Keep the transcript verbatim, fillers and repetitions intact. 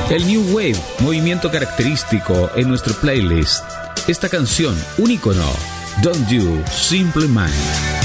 El New Wave, movimiento característico en nuestro playlist. Esta canción, un icono, Don't You Simply Mind.